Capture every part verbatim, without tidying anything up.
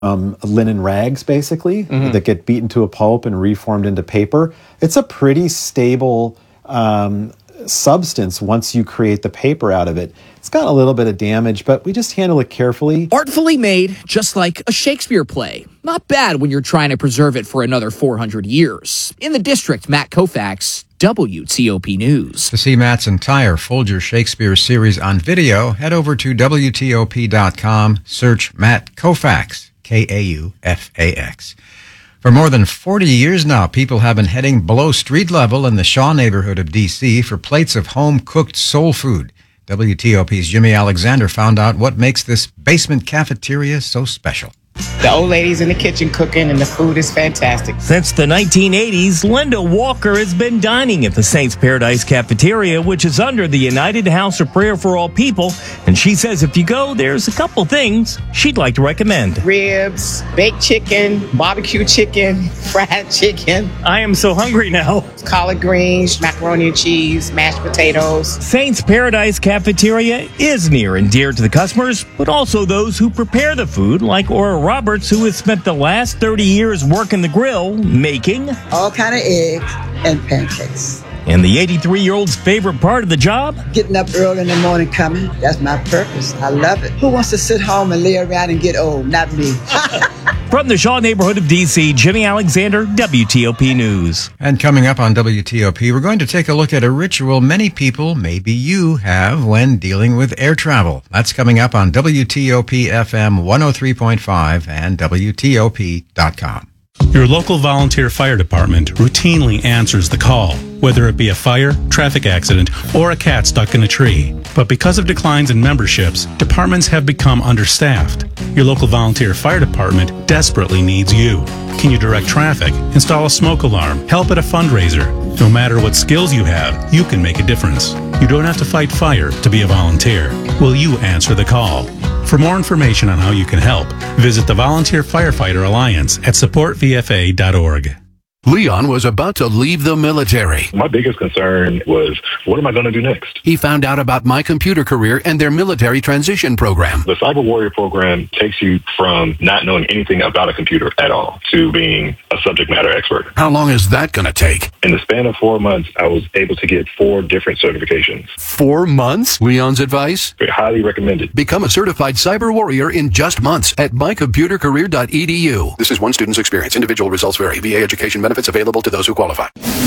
um, linen rags, basically, Mm-hmm. that get beaten to a pulp and reformed into paper. It's a pretty stable um, substance once you create the paper out of it. It's got a little bit of damage, but we just handle it carefully. Artfully made, just like a Shakespeare play. Not bad when you're trying to preserve it for another four hundred years. In the district, Matt Koufax, W T O P News. To see Matt's entire Folger Shakespeare series on video, head over to W T O P dot com, search Matt Koufax, K A U F A X. For more than forty years now, people have been heading below street level in the Shaw neighborhood of D C for plates of home-cooked soul food. W T O P's Jimmy Alexander found out what makes this basement cafeteria so special. The old lady's in the kitchen cooking, and the food is fantastic. Since the nineteen eighties, Linda Walker has been dining at the Saints Paradise Cafeteria, which is under the United House of Prayer for All People. And she says if you go, there's a couple things she'd like to recommend. Ribs, baked chicken, barbecue chicken, fried chicken. I am so hungry now. Collard greens, macaroni and cheese, mashed potatoes. Saints Paradise Cafeteria is near and dear to the customers, but also those who prepare the food, like Ora Roberts, who has spent the last thirty years working the grill, making all kind of eggs and pancakes. And the eighty-three-year-old's favorite part of the job? Getting up early in the morning coming. That's my purpose. I love it. Who wants to sit home and lay around and get old? Not me. From the Shaw neighborhood of D C, Jimmy Alexander, W T O P News. And coming up on W T O P, we're going to take a look at a ritual many people, maybe you, have when dealing with air travel. That's coming up on W T O P F M one oh three point five and W T O P dot com. Your local volunteer fire department routinely answers the call, whether it be a fire, traffic accident, or a cat stuck in a tree. But because of declines in memberships, departments have become understaffed. Your local volunteer fire department desperately needs you. Can you direct traffic, install a smoke alarm, help at a fundraiser? No matter what skills you have, you can make a difference. You don't have to fight fire to be a volunteer. Will you answer the call? For more information on how you can help, visit the Volunteer Firefighter Alliance at support v f a dot org. Leon was about to leave the military. My biggest concern was, what am I going to do next? He found out about My Computer Career and their military transition program. The Cyber Warrior program takes you from not knowing anything about a computer at all to being a subject matter expert. How long is that going to take? In the span of four months, I was able to get four different certifications. Four months? Leon's advice? Highly recommended. Become a certified cyber warrior in just months at my computer career dot e d u. This is one student's experience. Individual results vary. V A education benefits available to those who qualify.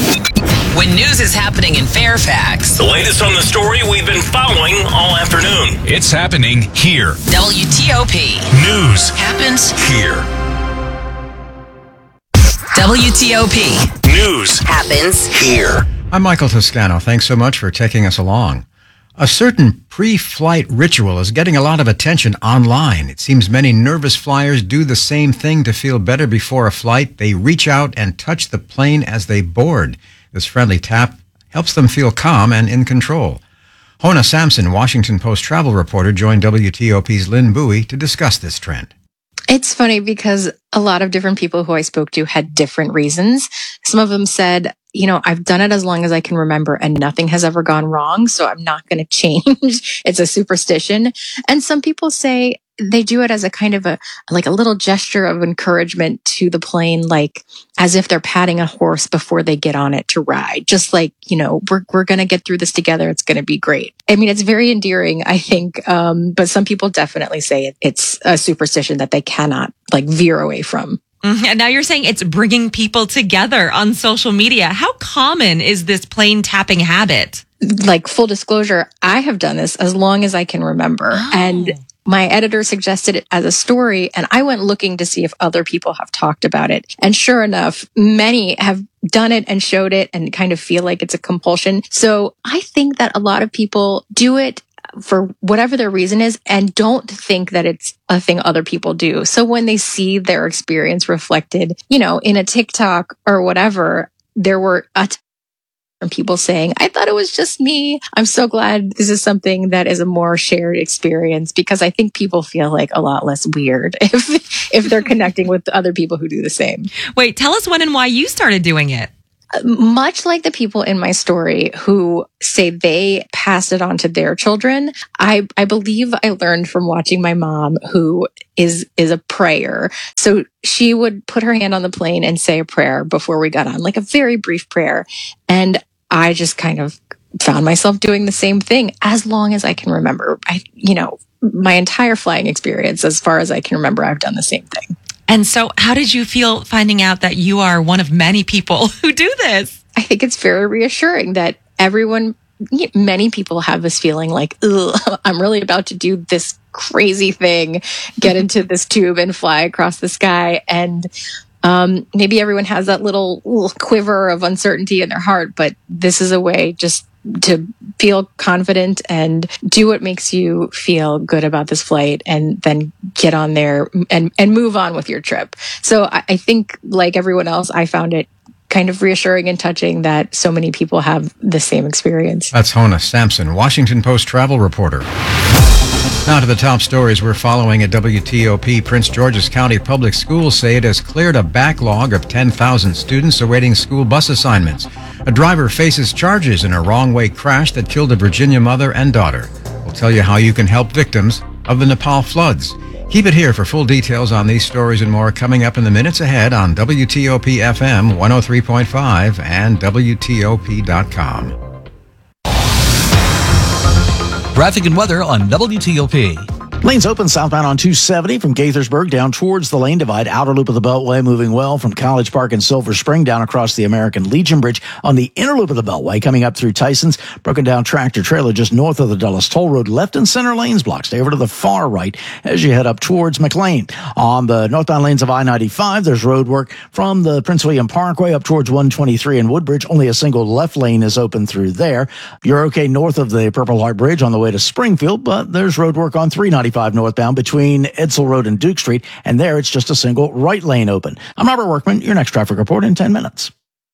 When news is happening in Fairfax, The latest on the story we've been following all afternoon. It's happening here. W T O P News happens here. W T O P News happens here. I'm Michael Toscano. Thanks so much for taking us along. A certain pre-flight ritual is getting a lot of attention online. It seems many nervous flyers do the same thing to feel better before a flight. They reach out and touch the plane as they board. This friendly tap helps them feel calm and in control. Hona Sampson, Washington Post travel reporter, joined W T O P's Lynn Bowie to discuss this trend. It's funny because a lot of different people who I spoke to had different reasons. Some of them said, you know, I've done it as long as I can remember and nothing has ever gone wrong, so I'm not going to change. It's a superstition. And some people say they do it as a kind of a, like a little gesture of encouragement to the plane, like as if they're patting a horse before they get on it to ride. Just like, you know, we're, we're going to get through this together. It's going to be great. I mean, it's very endearing, I think. Um, but some people definitely say it, it's a superstition that they cannot like veer away from. Mm-hmm. And now you're saying it's bringing people together on social media. How common is this plane tapping habit? Like full disclosure, I have done this as long as I can remember. Oh. And my editor suggested it as a story, and I went looking to see if other people have talked about it. And sure enough, many have done it and showed it and kind of feel like it's a compulsion. So I think that a lot of people do it for whatever their reason is and don't think that it's a thing other people do. So when they see their experience reflected, you know, in a TikTok or whatever, there were a ton of people saying, I thought it was just me. I'm so glad this is something that is a more shared experience, because I think people feel like a lot less weird if if they're connecting with other people who do the same. Wait, tell us when and why you started doing it. Much like the people in my story who say they passed it on to their children, I, I believe I learned from watching my mom, who is is a prayer. So she would put her hand on the plane and say a prayer before we got on, like a very brief prayer. And I just kind of found myself doing the same thing as long as I can remember. I, you know, my entire flying experience, as far as I can remember, I've done the same thing. And so how did you feel finding out that you are one of many people who do this? I think it's very reassuring that everyone, many people have this feeling like, ugh, I'm really about to do this crazy thing, get into this tube and fly across the sky. And um, maybe everyone has that little, little quiver of uncertainty in their heart, but this is a way just to feel confident and do what makes you feel good about this flight, and then get on there and, and move on with your trip. So I, I think, like everyone else, I found it kind of reassuring and touching that so many people have the same experience. That's Hona Sampson, Washington Post travel reporter. Now to the top stories we're following at W T O P. Prince George's County Public Schools say it has cleared a backlog of ten thousand students awaiting school bus assignments. A driver faces charges in a wrong-way crash that killed a Virginia mother and daughter. We'll tell you how you can help victims of the Nepal floods. Keep it here for full details on these stories and more coming up in the minutes ahead on W T O P F M one oh three point five and W T O P dot com. Traffic and weather on W T O P. Lanes open southbound on two seventy from Gaithersburg down towards the lane divide. Outer loop of the Beltway moving well from College Park and Silver Spring down across the American Legion Bridge. On the inner loop of the Beltway coming up through Tyson's, broken down tractor trailer just north of the Dulles Toll Road. Left and center lanes blocked. Stay over to the far right as you head up towards McLean. On the northbound lanes of I ninety-five, there's road work from the Prince William Parkway up towards one twenty-three in Woodbridge. Only a single left lane is open through there. You're okay north of the Purple Heart Bridge on the way to Springfield, but there's road work on three ninety-five northbound between Edsel Road and Duke Street, and there it's just a single right lane open. I'm Robert Workman, your next traffic report in ten minutes.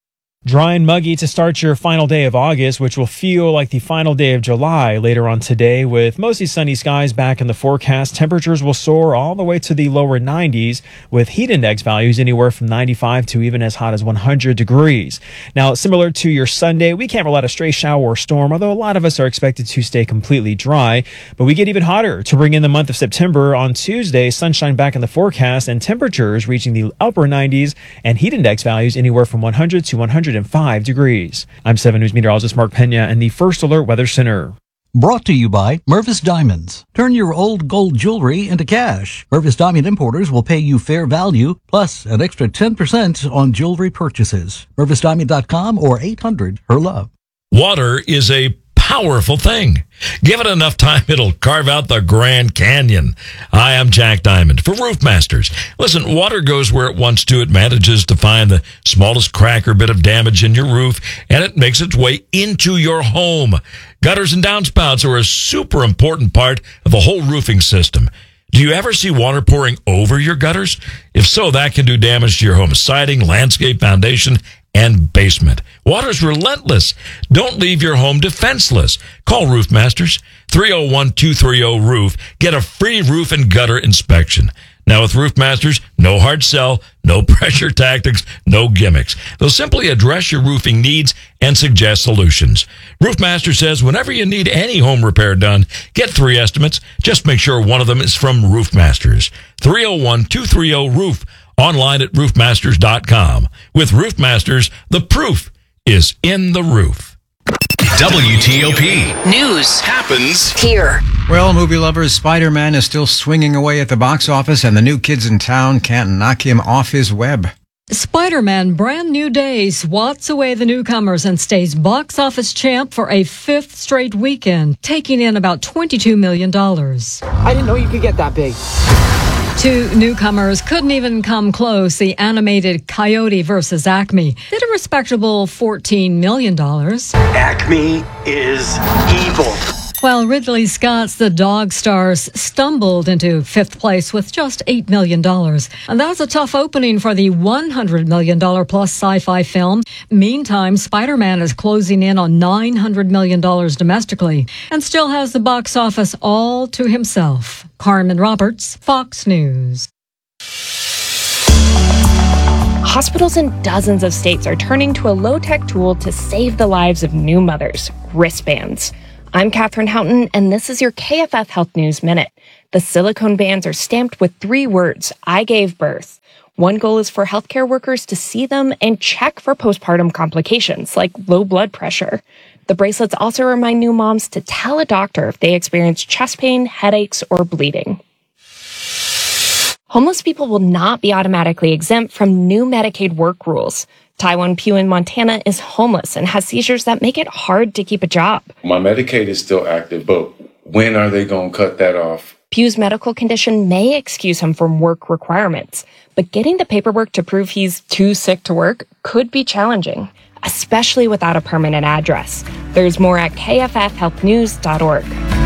Dry and muggy to start your final day of August, which will feel like the final day of July later on today, with mostly sunny skies back in the forecast. Temperatures will soar all the way to the lower nineties, with heat index values anywhere from ninety-five to even as hot as one hundred degrees. Now, similar to your Sunday, we can't rule out a stray shower or storm, although a lot of us are expected to stay completely dry. But we get even hotter to bring in the month of September. On Tuesday, sunshine back in the forecast and temperatures reaching the upper nineties and heat index values anywhere from one hundred to one hundred five degrees. I'm seven News meteorologist Mark Pena in the First Alert Weather Center. Brought to you by Mervis Diamonds. Turn your old gold jewelry into cash. Mervis Diamond Importers will pay you fair value plus an extra ten percent on jewelry purchases. Mervis Diamond dot com or eight hundred her love. Water is a powerful thing. Give it enough time, it'll carve out the Grand Canyon. Hi, I'm Jack Diamond for Roof Masters. Listen, water goes where it wants to. It manages to find the smallest crack or bit of damage in your roof, and it makes its way into your home. Gutters and downspouts are a super important part of the whole roofing system. Do you ever see water pouring over your gutters? If so, that can do damage to your home's siding, landscape, foundation, and basement. Water's relentless. Don't leave your home defenseless. Call Roof Masters, three oh one, two three oh, roof. Get a free roof and gutter inspection. Now with Roof Masters, no hard sell, no pressure tactics, no gimmicks. They'll simply address your roofing needs and suggest solutions. Roof Master says whenever you need any home repair done, get three estimates. Just make sure one of them is from Roof Masters. three oh one, two three oh, roof. Online at roof masters dot com. With Roof Masters, the proof is in the roof. W T O P. News happens here. Well, movie lovers, Spider-Man is still swinging away at the box office, and the new kids in town can't knock him off his web. Spider-Man Brand New Day swats away the newcomers and stays box office champ for a fifth straight weekend, taking in about twenty-two million dollars. I didn't know you could get that big. Two newcomers couldn't even come close. The animated Coyote versus Acme did a respectable fourteen million dollars. Acme is evil. While Ridley Scott's The Dog Stars stumbled into fifth place with just eight million dollars. And that's a tough opening for the one hundred million dollars plus sci-fi film. Meantime, Spider-Man is closing in on nine hundred million dollars domestically and still has the box office all to himself. Carmen Roberts, Fox News. hospitals in dozens of states are turning to a low-tech tool to save the lives of new mothers, wristbands. I'm Katherine Houghton, and this is your K F F Health News Minute. The silicone bands are stamped with three words, I gave birth. One goal is for healthcare workers to see them and check for postpartum complications like low blood pressure. The bracelets also remind new moms to tell a doctor if they experience chest pain, headaches, or bleeding. Homeless people will not be automatically exempt from new Medicaid work rules. Taiwan Pugh in Montana is homeless and has seizures that make it hard to keep a job. My Medicaid is still active, but when are they going to cut that off? Pugh's medical condition may excuse him from work requirements, but getting the paperwork to prove he's too sick to work could be challenging, especially without a permanent address. There's more at K F F health news dot org.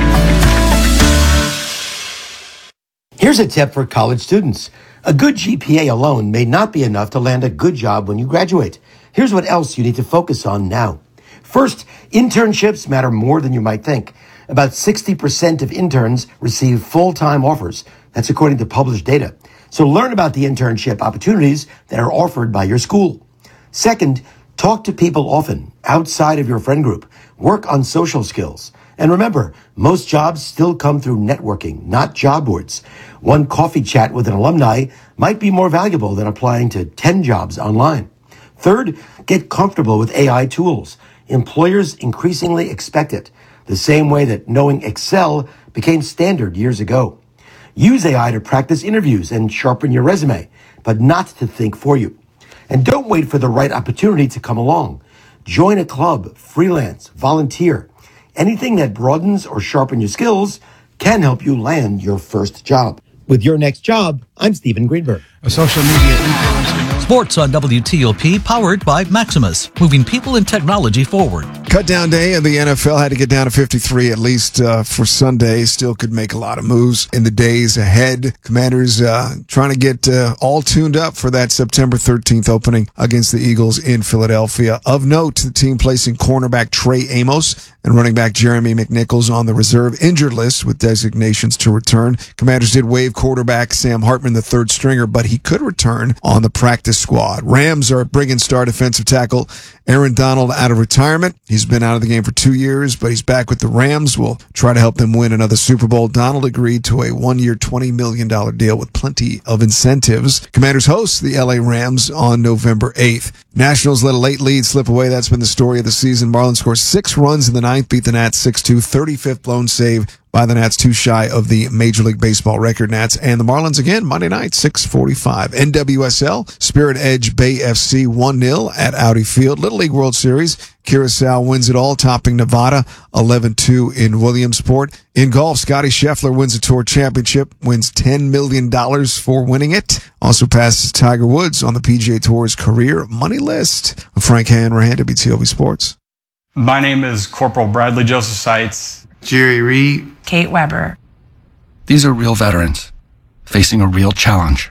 Here's a tip for college students. A good G P A alone may not be enough to land a good job when you graduate. Here's what else you need to focus on now. First, internships matter more than you might think. About sixty percent of interns receive full-time offers. That's according to published data. So learn about the internship opportunities that are offered by your school. Second, talk to people often, outside of your friend group. Work on social skills. And remember, most jobs still come through networking, not job boards. One coffee chat with an alumni might be more valuable than applying to ten jobs online. Third, get comfortable with A I tools. Employers increasingly expect it, the same way that knowing Excel became standard years ago. Use A I to practice interviews and sharpen your resume, but not to think for you. And don't wait for the right opportunity to come along. Join a club, freelance, volunteer. Anything that broadens or sharpens your skills can help you land your first job. With your next job, I'm Stephen Greenberg. A social media influencer. Sports on W T O P, powered by Maximus, moving people and technology forward. Cut down day of the N F L had to get down to fifty-three at least uh, for Sunday. Still could make a lot of moves in the days ahead. Commanders uh, trying to get uh, all tuned up for that September thirteenth opening against the Eagles in Philadelphia. Of note, the team placing cornerback Trey Amos and running back Jeremy McNichols on the reserve injured list with designations to return. Commanders did waive quarterback Sam Hartman, the third stringer, but he could return on the practice squad. Rams are bringing star defensive tackle Aaron Donald out of retirement. He's been out of the game for two years, but he's back with the Rams. Will try to help them win another Super Bowl. Donald agreed to a one-year, twenty million dollars deal with plenty of incentives. Commanders host the L A Rams on November eighth. Nationals let a late lead slip away. That's been the story of the season. Marlins scored six runs in the ninth, beat the Nats six two, thirty-fifth blown save by the Nats, too shy of the Major League Baseball record. Nats and the Marlins again Monday night, six forty-five. N W S L, Spirit Edge Bay F C one nil at Audi Field. Little League World Series, Curacao wins it all, topping Nevada eleven two in Williamsport. In golf, Scotty Scheffler wins the Tour Championship, wins ten million dollars for winning it. Also passes Tiger Woods on the P G A Tour's career money list. Frank Hanrahan, W T O P Sports. My name is Corporal Bradley Joseph Seitz. Jerry Reed. Kate Weber. These are real veterans facing a real challenge.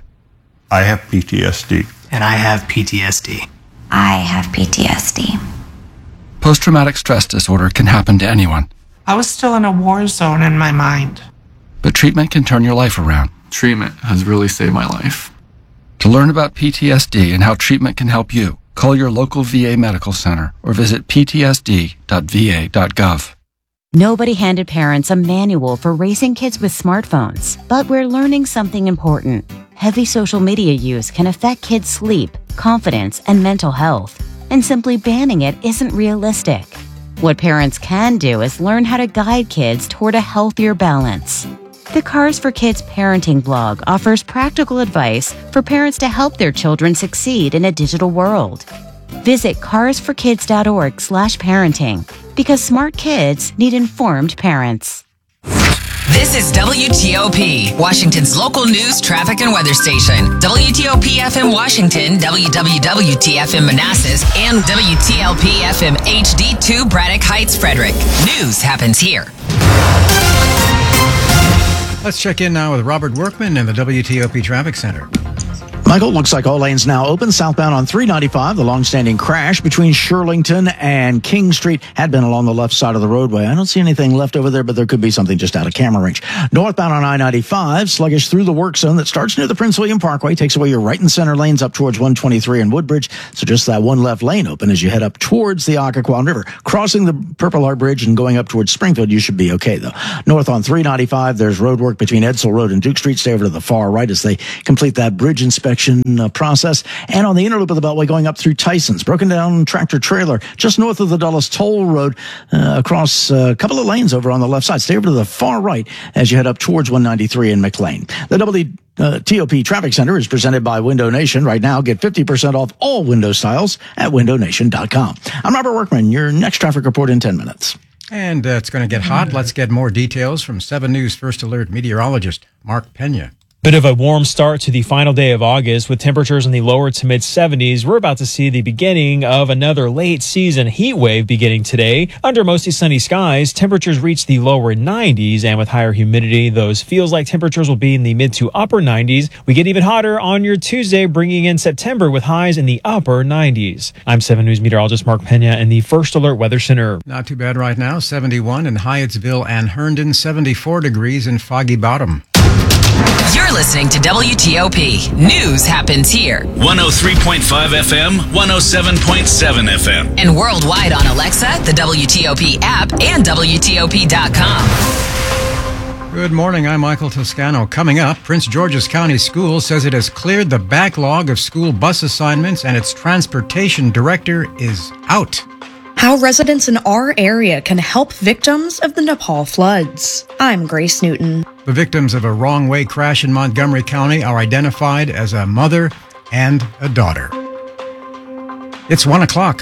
I have P T S D. And I have P T S D. I have P T S D. Post-traumatic stress disorder can happen to anyone. I was still in a war zone in my mind. But treatment can turn your life around. Treatment has really saved my life. To learn about P T S D and how treatment can help you, call your local V A medical center or visit p t s d dot v a dot gov. Nobody handed parents a manual for raising kids with smartphones, but we're learning something important. Heavy social media use can affect kids' sleep, confidence, and mental health, and simply banning it isn't realistic. What parents can do is learn how to guide kids toward a healthier balance. The Cars for Kids parenting blog offers practical advice for parents to help their children succeed in a digital world. Visit cars for kids dot org slash parenting, because smart kids need informed parents. This is W T O P, Washington's local news, traffic, and weather station. W T O P F M Washington, W W W T F M Manassas, and W T L P F M H D two Braddock Heights, Frederick. News happens here. Let's check in now with Robert Workman in the W T O P Traffic Center. Michael, looks like all lanes now open southbound on three ninety-five. The long-standing crash between Shirlington and King Street had been along the left side of the roadway. I don't see anything left over there, but there could be something just out of camera range. Northbound on I ninety-five, sluggish through the work zone that starts near the Prince William Parkway, takes away your right and center lanes up towards one twenty-three and Woodbridge. So just that one left lane open as you head up towards the Occoquan River. Crossing the Purple Heart Bridge and going up towards Springfield, you should be okay, though. North on three ninety-five, there's road work between Edsel Road and Duke Street. Stay over to the far right as they complete that bridge inspection Uh, process. And on the inner loop of the Beltway going up through Tyson's, broken down tractor trailer just north of the Dulles Toll Road, uh, across a couple of lanes over on the left side. Stay over to the far right as you head up towards one ninety-three in McLean. The W T O P Traffic Center is presented by Window Nation. Right now, get fifty percent off all window styles at window nation dot com. I'm Robert Workman. Your next traffic report in ten minutes. And uh, it's going to get hot. Let's get more details from seven News First Alert meteorologist Mark Pena. Bit of a warm start to the final day of August with temperatures in the lower to mid seventies. We're about to see the beginning of another late season heat wave beginning today. Under mostly sunny skies, temperatures reach the lower nineties, and with higher humidity, those feels like temperatures will be in the mid to upper nineties. We get even hotter on your Tuesday, bringing in September with highs in the upper nineties. I'm seven News meteorologist Mark Pena in the First Alert Weather Center. Not too bad right now. seventy-one in Hyattsville and Herndon, seventy-four degrees in Foggy Bottom. You're listening to W T O P. News happens here. one oh three point five F M, one oh seven point seven F M. And worldwide on Alexa, the W T O P app, and W T O P dot com. Good morning. I'm Michael Toscano. Coming up, Prince George's County Schools says it has cleared the backlog of school bus assignments and its transportation director is out. How residents in our area can help victims of the Nepal floods. I'm Grace Newton. The victims of a wrong-way crash in Montgomery County are identified as a mother and a daughter. It's one o'clock.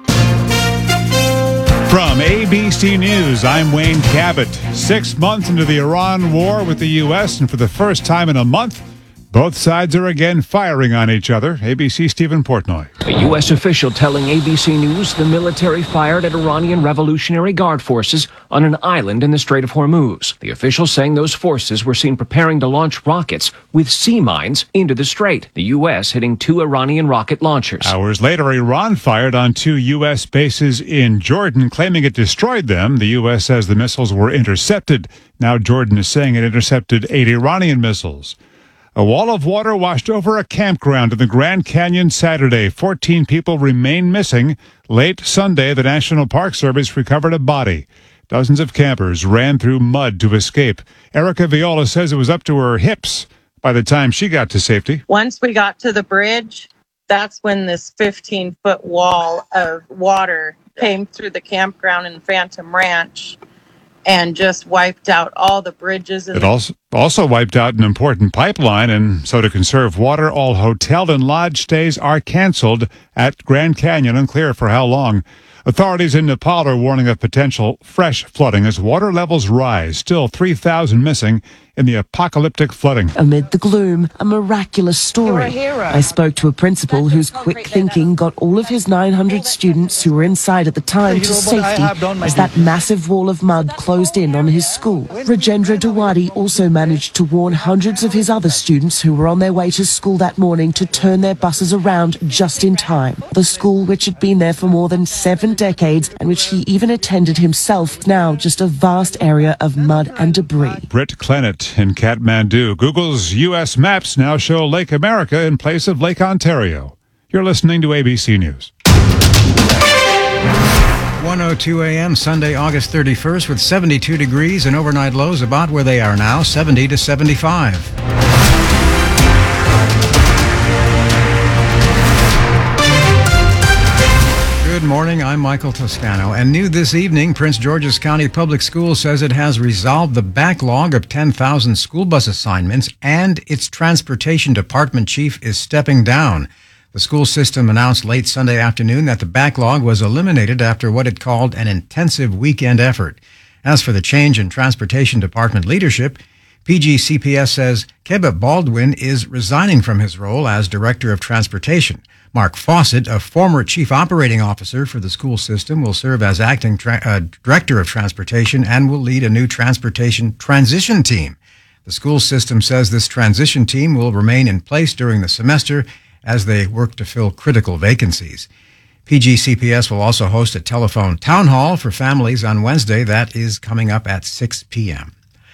From A B C News, I'm Wayne Cabot. Six months into the Iran war with the U S, and for the first time in a month, both sides are again firing on each other. A B C Stephen Portnoy. A U S official telling A B C News the military fired at Iranian Revolutionary Guard forces on an island in the Strait of Hormuz. The official saying those forces were seen preparing to launch rockets with sea mines into the strait. The U S hitting two Iranian rocket launchers. Hours later, Iran fired on two U S bases in Jordan, claiming it destroyed them. The U S says the missiles were intercepted. Now Jordan is saying it intercepted eight Iranian missiles. A wall of water washed over a campground in the Grand Canyon Saturday. Fourteen people remain missing. Late Sunday, the National Park Service recovered a body. Dozens of campers ran through mud to escape. Erica Viola says it was up to her hips by the time she got to safety. Once we got to the bridge, that's when this fifteen-foot wall of water came through the campground in Phantom Ranch and just wiped out all the bridges. It also also wiped out an important pipeline, and so to conserve water, all hotel and lodge stays are canceled at Grand Canyon. Unclear for how long. Authorities in Nepal are warning of potential fresh flooding as water levels rise. Still three thousand missing in the apocalyptic flooding. Amid the gloom, a miraculous story. You're a hero. I spoke to a principal whose quick thinking got all of his nine hundred students who were inside at the time to safety as that massive wall of mud closed in on his school. Rajendra Dawadi also managed to warn hundreds of his other students who were on their way to school that morning to turn their buses around just in time. The school, which had been there for more than seven decades and which he even attended himself, now just a vast area of mud and debris. Britt Clennett in Kathmandu. Google's U S maps now show Lake America in place of Lake Ontario. You're listening to A B C News. one oh two a.m. Sunday, August thirty-first with seventy-two degrees and overnight lows about where they are now, seventy to seventy-five. Good morning, I'm Michael Toscano, and new this evening, Prince George's County Public Schools says it has resolved the backlog of ten thousand school bus assignments, and its transportation department chief is stepping down. The school system announced late Sunday afternoon that the backlog was eliminated after what it called an intensive weekend effort. As for the change in transportation department leadership, P G C P S says Kebet Baldwin is resigning from his role as Director of Transportation. Mark Fawcett, a former Chief Operating Officer for the school system, will serve as Acting tra- uh, Director of Transportation and will lead a new transportation transition team. The school system says this transition team will remain in place during the semester as they work to fill critical vacancies. P G C P S will also host a telephone town hall for families on Wednesday. That is coming up at six p.m.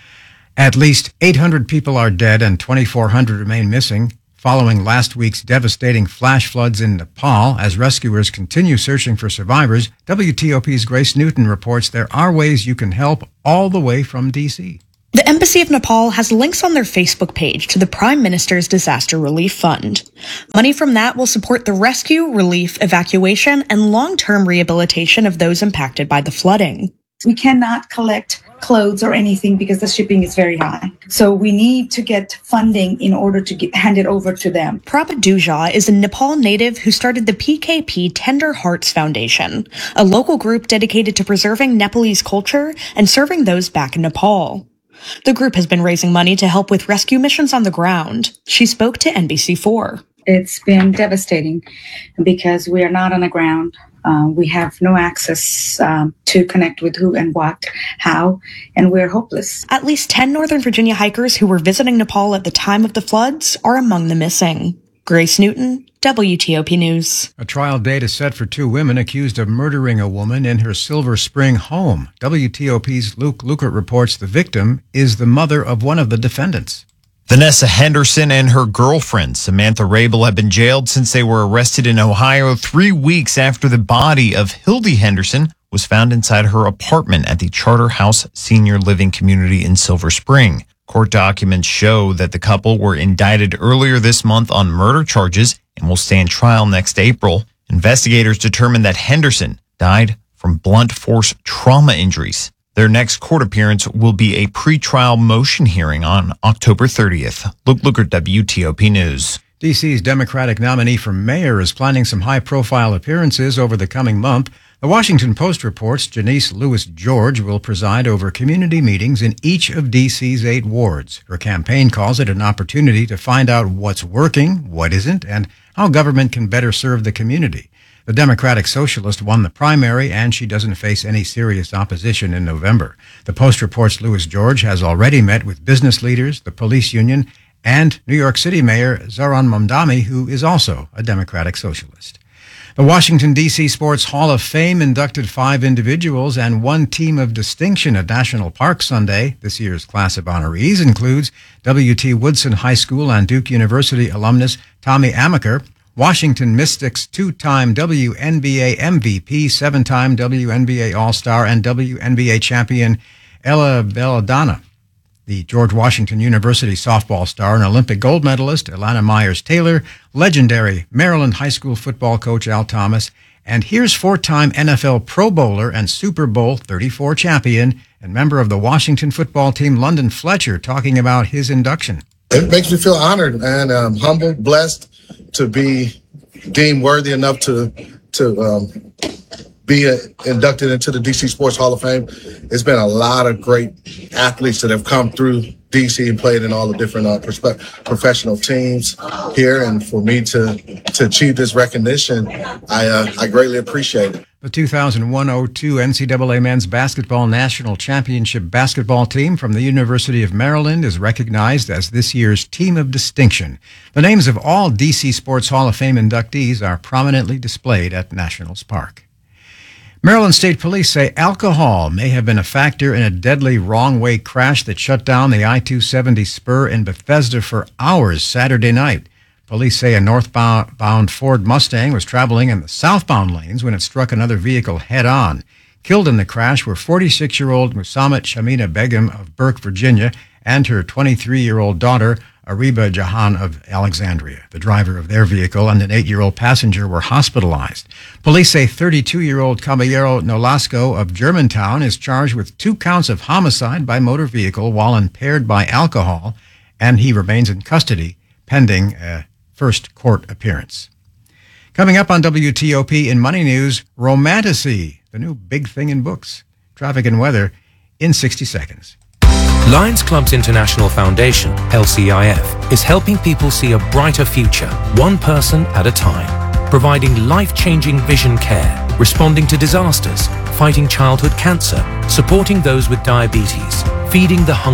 At least eight hundred people are dead and twenty-four hundred remain missing following last week's devastating flash floods in Nepal. As rescuers continue searching for survivors, W T O P's Grace Newton reports there are ways you can help all the way from D C. The Embassy of Nepal has links on their Facebook page to the Prime Minister's Disaster Relief Fund. Money from that will support the rescue, relief, evacuation, and long-term rehabilitation of those impacted by the flooding. We cannot collect clothes or anything because the shipping is very high. So we need to get funding in order to get, hand it over to them. Prabhat Duja is a Nepal native who started the P K P Tender Hearts Foundation, a local group dedicated to preserving Nepalese culture and serving those back in Nepal. The group has been raising money to help with rescue missions on the ground. She spoke to N B C four. It's been devastating because we are not on the ground. Uh, we have no access um, to connect with who and what, how, and we're hopeless. At least ten Northern Virginia hikers who were visiting Nepal at the time of the floods are among the missing. Grace Newton, W T O P News. A trial date is set for two women accused of murdering a woman in her Silver Spring home. W T O P's Luke Lukert reports the victim is the mother of one of the defendants. Vanessa Henderson and her girlfriend, Samantha Rabel, have been jailed since they were arrested in Ohio three weeks after the body of Hildy Henderson was found inside her apartment at the Charter House Senior Living Community in Silver Spring. Court documents show that the couple were indicted earlier this month on murder charges and will stand trial next April. Investigators determined that Henderson died from blunt force trauma injuries. Their next court appearance will be a pretrial motion hearing on October thirtieth. Luke Lukert, W T O P News. D C's Democratic nominee for mayor is planning some high-profile appearances over the coming month. The Washington Post reports Janice Lewis George will preside over community meetings in each of D C's eight wards. Her campaign calls it an opportunity to find out what's working, what isn't, and how government can better serve the community. The Democratic Socialist won the primary, and she doesn't face any serious opposition in November. The Post reports Lewis George has already met with business leaders, the police union, and New York City Mayor Zohran Mamdani, who is also a Democratic Socialist. The Washington, D C Sports Hall of Fame inducted five individuals and one team of distinction at National Park Sunday. This year's class of honorees includes W T Woodson High School and Duke University alumnus Tommy Amaker, Washington Mystics two-time W N B A M V P, seven-time W N B A All-Star, and W N B A champion Ella Belladonna, the George Washington University softball star and Olympic gold medalist Alana Myers-Taylor, legendary Maryland high school football coach Al Thomas, and here's four-time N F L Pro Bowler and Super Bowl thirty-four champion and member of the Washington football team London Fletcher talking about his induction. It makes me feel honored and um, humbled, blessed to be deemed worthy enough to to um, be uh, inducted into the D C Sports Hall of Fame. It's been a lot of great athletes that have come through D C and played in all the different uh, perspe- professional teams here, and for me to to achieve this recognition, I uh, I greatly appreciate it. The two thousand one oh two N C double A Men's Basketball National Championship basketball team from the University of Maryland is recognized as this year's Team of Distinction. The names of all D C Sports Hall of Fame inductees are prominently displayed at Nationals Park. Maryland State Police say alcohol may have been a factor in a deadly wrong-way crash that shut down the I two seventy spur in Bethesda for hours Saturday night. Police say a northbound Ford Mustang was traveling in the southbound lanes when it struck another vehicle head-on. Killed in the crash were forty-six-year-old Musammat Shamina Begum of Burke, Virginia, and her twenty-three-year-old daughter, Ariba Jahan of Alexandria. The driver of their vehicle and an eight-year-old passenger were hospitalized. Police say thirty-two-year-old Caballero Nolasco of Germantown is charged with two counts of homicide by motor vehicle while impaired by alcohol, and he remains in custody pending a first court appearance. Coming up on W T O P in Money News, Romantasy, the new big thing in books. Traffic and weather in sixty seconds. Lions Clubs International Foundation, L C I F, is helping people see a brighter future, one person at a time, providing life-changing vision care, responding to disasters, fighting childhood cancer, supporting those with diabetes, feeding the hungry,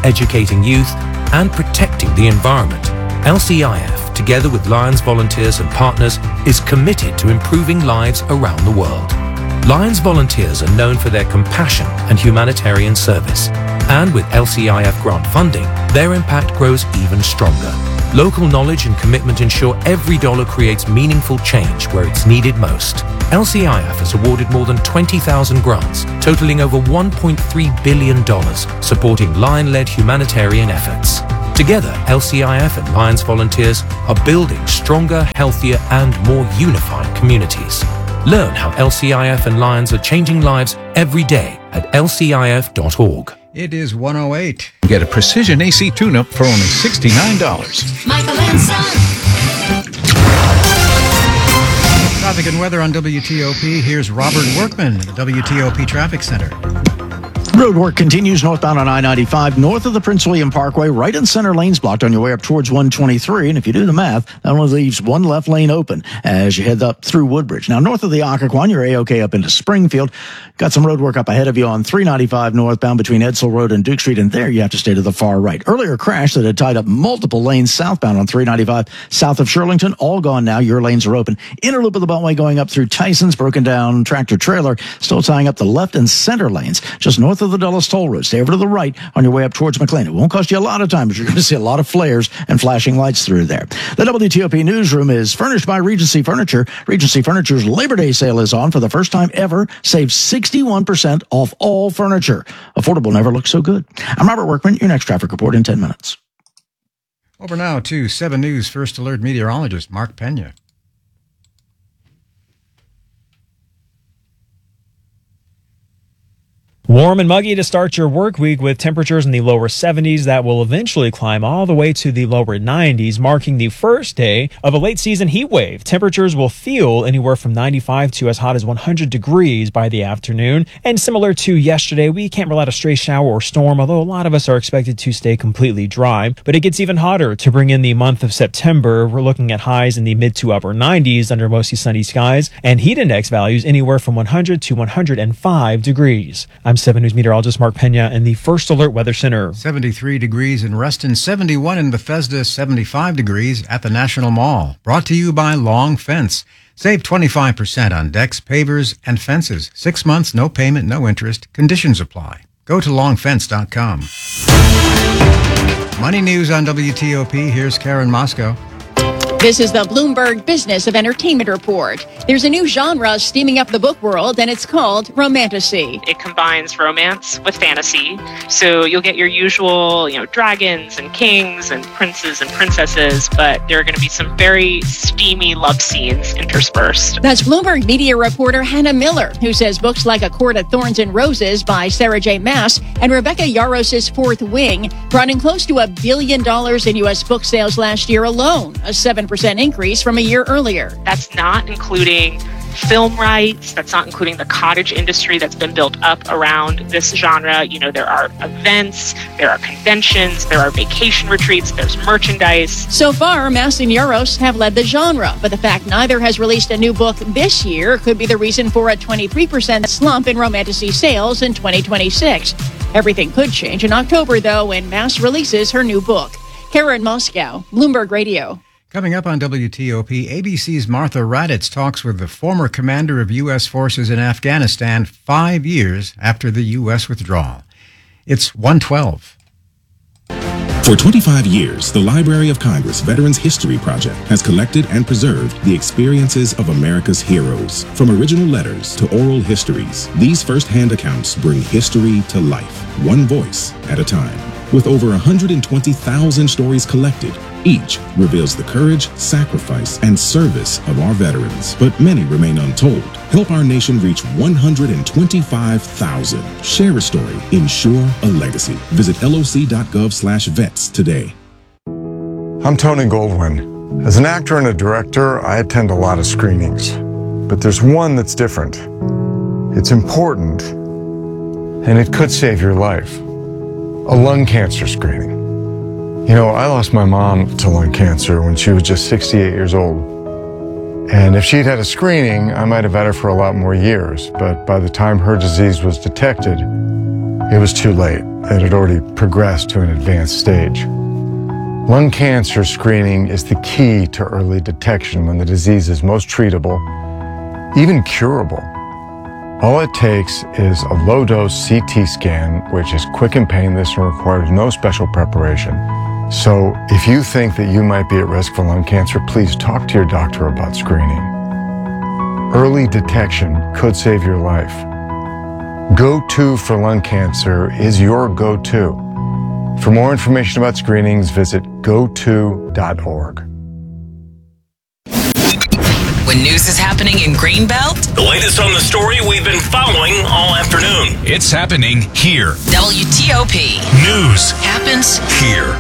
educating youth, and protecting the environment, L C I F, together with Lions volunteers and partners, is committed to improving lives around the world. Lions volunteers are known for their compassion and humanitarian service, and with L C I F grant funding, their impact grows even stronger. Local knowledge and commitment ensure every dollar creates meaningful change where it's needed most. L C I F has awarded more than twenty thousand grants, totaling over one point three billion dollars, supporting Lion-led humanitarian efforts. Together, L C I F and Lions volunteers are building stronger, healthier, and more unified communities. Learn how L C I F and Lions are changing lives every day at L C I F dot org. It is one oh eight. Get a precision A C tune-up for only sixty-nine dollars. Michael and Son. Traffic and weather on W T O P. Here's Robert Workman at the W T O P Traffic Center. Road work continues northbound on I ninety-five, north of the Prince William Parkway, right in center lanes blocked on your way up towards one twenty-three. And if you do the math, that only leaves one left lane open as you head up through Woodbridge. Now, north of the Occoquan, you're A-OK up into Springfield. Got some road work up ahead of you on three ninety-five northbound between Edsall Road and Duke Street, and there you have to stay to the far right. Earlier crash that had tied up multiple lanes southbound on three ninety-five south of Shirlington, all gone now. Your lanes are open. Inner loop of the Beltway going up through Tyson's, broken down tractor trailer, still tying up the left and center lanes, just north of the Dulles Toll Road. Stay over to the right on your way up towards McLean. It won't cost you a lot of time, but you're going to see a lot of flares and flashing lights through there. The W T O P newsroom is furnished by Regency Furniture. Regency Furniture's Labor Day sale is on for the first time ever. Save sixty-one percent off all furniture. Affordable never looks so good. I'm Robert Workman. Your next traffic report in ten minutes. Over now to seven News First Alert meteorologist Mark Pena. Warm and muggy to start your work week with temperatures in the lower seventies that will eventually climb all the way to the lower nineties, marking the first day of a late season heat wave. Temperatures will feel anywhere from ninety-five to as hot as one hundred degrees by the afternoon. And similar to yesterday, we can't rule out a stray shower or storm, although a lot of us are expected to stay completely dry. But it gets even hotter to bring in the month of September. We're looking at highs in the mid to upper nineties under mostly sunny skies and heat index values anywhere from one hundred to one hundred five degrees. I'm seven News meteorologist Mark Pena in the First Alert Weather Center. seventy-three degrees in Reston, seventy-one in Bethesda, seventy-five degrees at the National Mall. Brought to you by Long Fence. Save twenty-five percent on decks, pavers, and fences. Six months, no payment, no interest. Conditions apply. Go to long fence dot com. Money news on W T O P. Here's Karen Moscow. This is the Bloomberg Business of Entertainment Report. There's a new genre steaming up the book world, and it's called romantasy. It combines romance with fantasy. So you'll get your usual, you know, dragons and kings and princes and princesses, but there are going to be some very steamy love scenes interspersed. That's Bloomberg media reporter Hannah Miller, who says books like A Court of Thorns and Roses by Sarah J. Maas and Rebecca Yaros's Fourth Wing brought in close to a billion dollars in U S book sales last year alone, a seven percent increase from a year earlier. That's not including film rights. That's not including the cottage industry that's been built up around this genre. You know, there are events, there are conventions, there are vacation retreats, there's merchandise. So far, Maas and Yaros have led the genre, but the fact neither has released a new book this year could be the reason for a twenty-three percent slump in romantasy sales in twenty twenty-six. Everything could change in October, though, when Maas releases her new book. Karen Moscow, Bloomberg Radio. Coming up on W T O P, A B C's Martha Raddatz talks with the former commander of U S forces in Afghanistan five years after the U S withdrawal. It's one twelve. For twenty-five years, the Library of Congress Veterans History Project has collected and preserved the experiences of America's heroes. From original letters to oral histories, these first-hand accounts bring history to life, one voice at a time. With over one hundred twenty thousand stories collected, each reveals the courage, sacrifice, and service of our veterans. But many remain untold. Help our nation reach one hundred twenty-five thousand. Share a story. Ensure a legacy. Visit L O C dot gov slash vets today. I'm Tony Goldwyn. As an actor and a director, I attend a lot of screenings. But there's one that's different. It's important, and it could save your life. A lung cancer screening. You know, I lost my mom to lung cancer when she was just sixty-eight years old. And if she'd had a screening, I might have had her for a lot more years. But by the time her disease was detected, it was too late. It had already progressed to an advanced stage. Lung cancer screening is the key to early detection when the disease is most treatable, even curable. All it takes is a low-dose C T scan, which is quick and painless and requires no special preparation. So if you think that you might be at risk for lung cancer, please talk to your doctor about screening. Early detection could save your life. Go to for lung cancer is your go-to. For more information about screenings, visit go to dot org. When news is happening in Greenbelt, The latest on the story we've been following all afternoon. It's happening here. W T O P News happens here.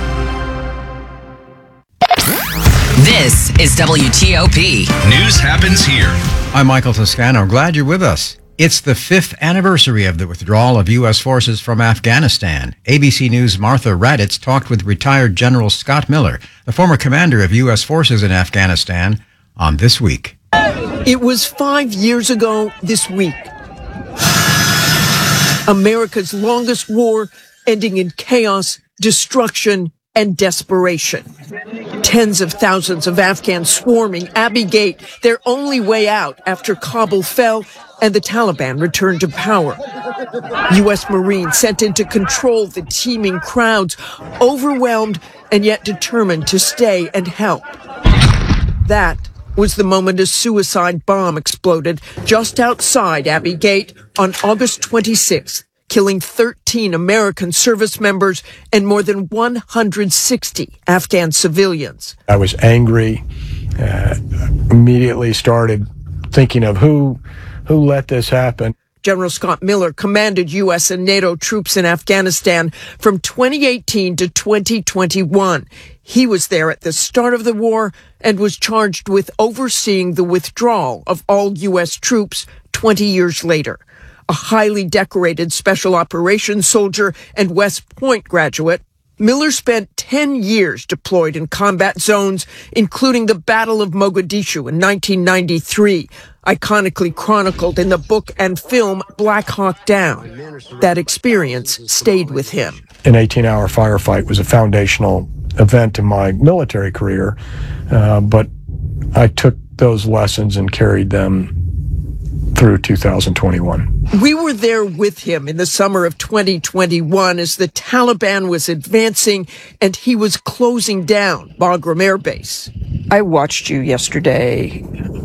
This is W T O P. News happens here. I'm Michael Toscano. Glad you're with us. It's the fifth anniversary of the withdrawal of U S forces from Afghanistan. A B C News' Martha Raddatz talked with retired General Scott Miller, the former commander of U S forces in Afghanistan, on This Week. It was five years ago this week. America's longest war ending in chaos, destruction, and desperation. Tens of thousands of Afghans swarming Abbey Gate, their only way out after Kabul fell and the Taliban returned to power. U S Marines sent in to control the teeming crowds, overwhelmed and yet determined to stay and help. That was the moment a suicide bomb exploded just outside Abbey Gate on August twenty-sixth, killing thirteen American service members and more than one hundred sixty Afghan civilians. I was angry, uh, immediately started thinking of who who let this happen. General Scott Miller commanded U S and NATO troops in Afghanistan from twenty eighteen to twenty twenty-one. He was there at the start of the war and was charged with overseeing the withdrawal of all U S troops twenty years later. A highly decorated special operations soldier and West Point graduate, Miller spent ten years deployed in combat zones, including the Battle of Mogadishu in nineteen ninety-three, iconically chronicled in the book and film Black Hawk Down. That experience stayed with him. An eighteen-hour firefight was a foundational event in my military career, uh, but I took those lessons and carried them through two thousand twenty-one. We were there with him in the summer of twenty twenty-one as the Taliban was advancing and he was closing down Bagram Air Base. I watched you yesterday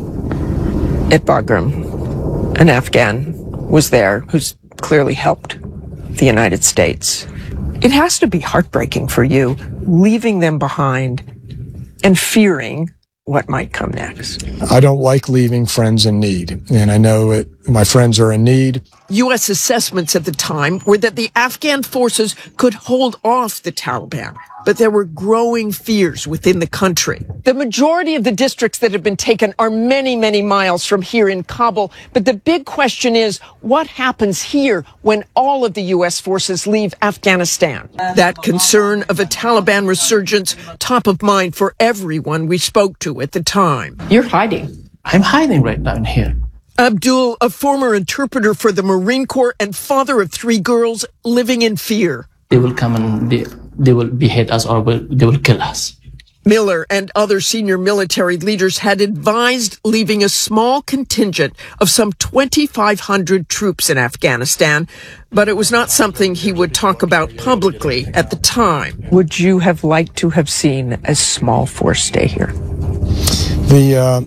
at Bagram. An Afghan was there who's clearly helped the United States. It has to be heartbreaking for you, leaving them behind and fearing what might come next. I don't like leaving friends in need, and I know it, my friends are in need. U S assessments at the time were that the Afghan forces could hold off the Taliban, but there were growing fears within the country. The majority of the districts that have been taken are many, many miles from here in Kabul, but the big question is, what happens here when all of the U S forces leave Afghanistan? That concern of a Taliban resurgence top of mind for everyone we spoke to at the time. You're hiding. I'm hiding right now in here. Abdul, a former interpreter for the Marine Corps and father of three girls, living in fear. They will come and they, they will behead us or will, they will kill us. Miller and other senior military leaders had advised leaving a small contingent of some twenty-five hundred troops in Afghanistan, but it was not something he would talk about publicly at the time. Would you have liked to have seen a small force stay here? The, uh,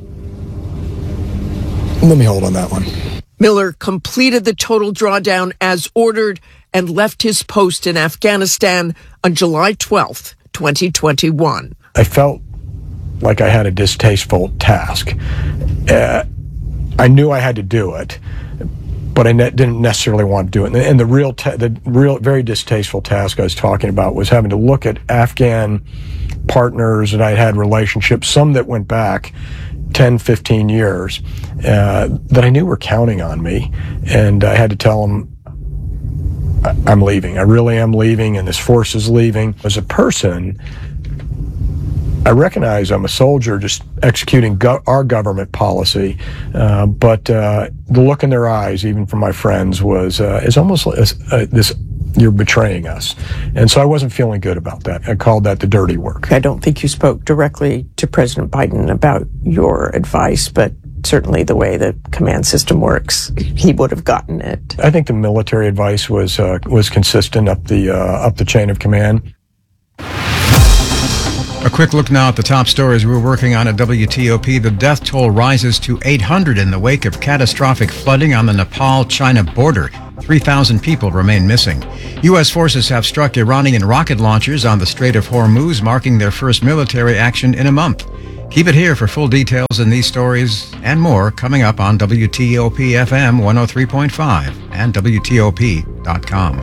let me hold on that one. Miller completed the total drawdown as ordered and left his post in Afghanistan on July twelfth, twenty twenty-one. I felt like I had a distasteful task. Uh, I knew I had to do it, but I ne- didn't necessarily want to do it. And the real, ta- the real, very distasteful task I was talking about was having to look at Afghan partners that I had relationships, some that went back ten, fifteen years, uh, that I knew were counting on me. And I had to tell them, I'm leaving. I really am leaving, and this force is leaving. As a person, I recognize I'm a soldier just executing go- our government policy, uh, but uh, the look in their eyes, even from my friends, was uh, is almost uh, this you're betraying us. And so I wasn't feeling good about that. I called that the dirty work. I don't think you spoke directly to President Biden about your advice, but certainly the way the command system works, he would have gotten it. I think the military advice was uh, was consistent up the uh, up the chain of command. A quick look now at the top stories we're working on at W T O P. The death toll rises to eight hundred in the wake of catastrophic flooding on the Nepal-China border. three thousand people remain missing. U S forces have struck Iranian rocket launchers on the Strait of Hormuz, marking their first military action in a month. Keep it here for full details in these stories and more coming up on W T O P F M one oh three point five and W T O P dot com.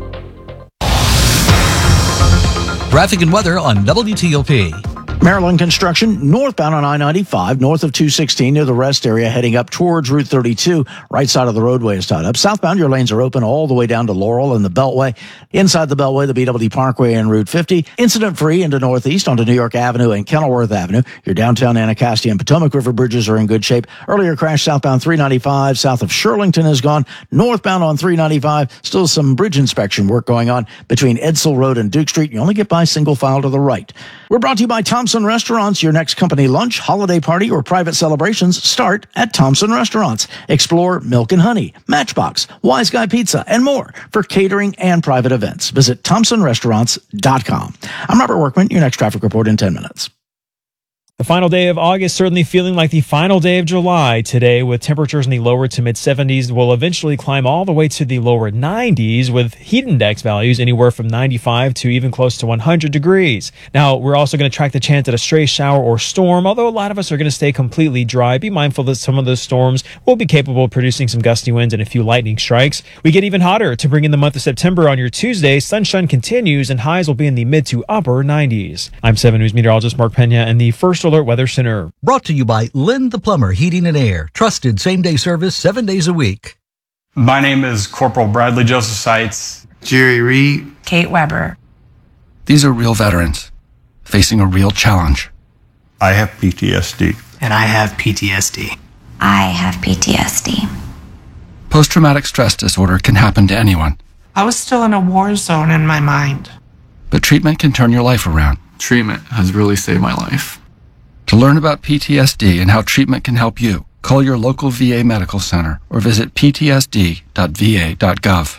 Traffic and weather on W T O P. Maryland construction northbound on I ninety-five, north of two sixteen near the rest area, heading up towards Route thirty-two. Right side of the roadway is tied up. Southbound, your lanes are open all the way down to Laurel and the Beltway. Inside the Beltway, the B W D Parkway and Route fifty. Incident-free into northeast onto New York Avenue and Kenilworth Avenue. Your downtown Anacostia and Potomac River bridges are in good shape. Earlier crash southbound three ninety-five, south of Shirlington is gone. Northbound on three ninety-five, still some bridge inspection work going on between Edsel Road and Duke Street. You only get by single file to the right. We're brought to you by Thompson Restaurants. Your next company lunch, holiday party, or private celebrations start at Thompson Restaurants. Explore Milk and Honey, Matchbox, Wise Guy Pizza, and more for catering and private events. Visit thompson restaurants dot com. I'm Robert Workman, your next traffic report in ten minutes. The final day of August certainly feeling like the final day of July today, with temperatures in the lower to mid seventies. Will eventually climb all the way to the lower nineties, with heat index values anywhere from ninety-five to even close to one hundred degrees. Now, we're also going to track the chance at a stray shower or storm, although a lot of us are going to stay completely dry. Be mindful that some of those storms will be capable of producing some gusty winds and a few lightning strikes. We get even hotter to bring in the month of September on your Tuesday. Sunshine continues and highs will be in the mid to upper nineties. I'm seven News meteorologist Mark Pena and the First Alert Weather Center. Brought to you by Lynn the Plumber Heating and Air. Trusted same-day service seven days a week. My name is Corporal Bradley Joseph Seitz. Jerry Reed. Kate Weber. These are real veterans facing a real challenge. I have P T S D. And I have P T S D. I have P T S D. Post-traumatic stress disorder can happen to anyone. I was still in a war zone in my mind. But treatment can turn your life around. Treatment has really saved my life. To learn about P T S D and how treatment can help you, call your local V A medical center or visit p t s d dot v a dot gov.